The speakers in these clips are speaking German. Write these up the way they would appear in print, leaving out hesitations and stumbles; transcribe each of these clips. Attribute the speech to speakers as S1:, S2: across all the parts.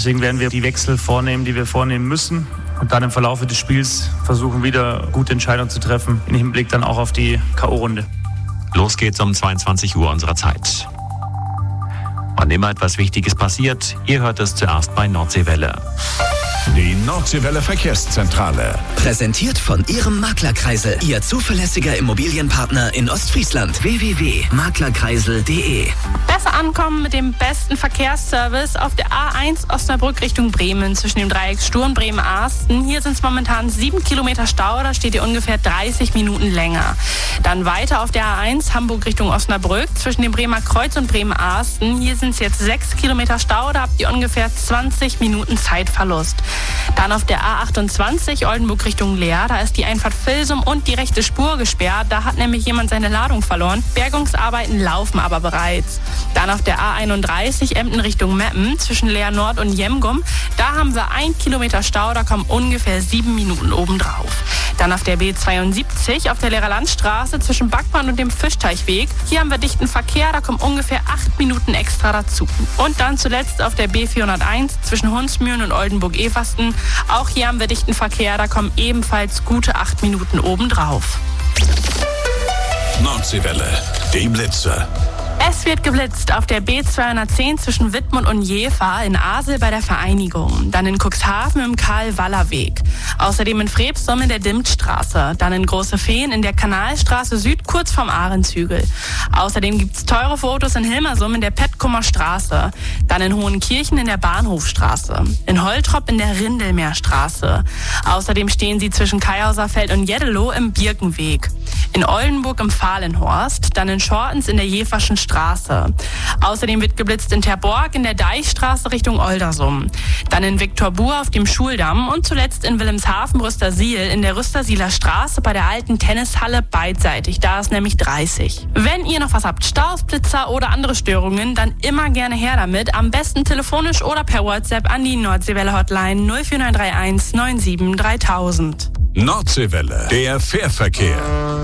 S1: Deswegen werden wir die Wechsel vornehmen, die wir vornehmen müssen. Und dann im Verlauf des Spiels versuchen, wieder gute Entscheidungen zu treffen. Im Hinblick dann auch auf die K.O.-Runde.
S2: Los geht's um 22 Uhr unserer Zeit. Wann immer etwas Wichtiges passiert, ihr hört es zuerst bei Nordseewelle.
S3: Die Nordseewelle Verkehrszentrale.
S4: Präsentiert von Ihrem Maklerkreisel. Ihr zuverlässiger Immobilienpartner in Ostfriesland. www.maklerkreisel.de.
S5: Besser ankommen mit dem besten Verkehrsservice auf der A1 Osnabrück Richtung Bremen zwischen dem Dreieck Sturm Bremen-Arsten. Hier sind es momentan 7 Kilometer Stau, da steht ihr ungefähr 30 Minuten länger. Dann weiter auf der A1 Hamburg Richtung Osnabrück zwischen dem Bremer Kreuz und Bremen-Arsten. Hier sind es jetzt 6 Kilometer Stau, da habt ihr ungefähr 20 Minuten Zeitverlust. Dann auf der A28 Oldenburg Richtung Leer, da ist die Einfahrt Vilsum und die rechte Spur gesperrt. Da hat nämlich jemand seine Ladung verloren. Bergungsarbeiten laufen aber bereits. Dann auf der A31 Emden Richtung Meppen zwischen Leer Nord und Jemgum. Da haben wir 1 Kilometer Stau, da kommen ungefähr 7 Minuten obendrauf. Dann auf der B72 auf der Leerer Landstraße zwischen Backbahn und dem Fischteichweg. Hier haben wir dichten Verkehr, da kommen ungefähr 8 Minuten extra dazu. Und dann zuletzt auf der B401 zwischen Hunsmühlen und Oldenburg-Eversten. Auch hier haben wir dichten Verkehr, da kommen ebenfalls gute 8 Minuten obendrauf.
S3: Nordseewelle, die Blitze.
S5: Es wird geblitzt auf der B210 zwischen Wittmund und Jever, in Asel bei der Vereinigung, dann in Cuxhaven im Karl-Waller-Weg, außerdem in Frebsum in der Dimtstraße, dann in Große Feen in der Kanalstraße Süd kurz vorm Ahrenzhügel. Außerdem gibt's teure Fotos in Hilmersum in der Petkumer Straße, dann in Hohenkirchen in der Bahnhofstraße, in Holtrop in der Rindelmeerstraße. Außerdem stehen sie zwischen Kaihauserfeld und Jeddeloh im Birkenweg, in Oldenburg im Fahlenhorst, dann in Schortens in der Jeverschen Straße. Außerdem wird geblitzt in Terborg in der Deichstraße Richtung Oldersum. Dann in Viktorbur auf dem Schuldamm und zuletzt in Wilhelmshaven-Rüstersiel in der Rüstersieler Straße bei der alten Tennishalle beidseitig. Da ist nämlich 30. Wenn ihr noch was habt, Staus, Blitzer oder andere Störungen, dann immer gerne her damit. Am besten telefonisch oder per WhatsApp an die Nordseewelle Hotline 04931 97 3000.
S3: Nordseewelle, der Fährverkehr.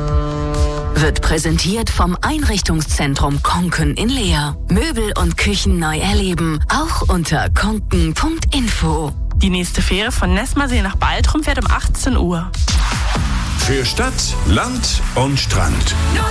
S6: Wird präsentiert vom Einrichtungszentrum Konken in Leer. Möbel und Küchen neu erleben, auch unter konken.info.
S5: Die nächste Fähre von Nessmersee nach Baltrum fährt um 18 Uhr.
S3: Für Stadt, Land und Strand.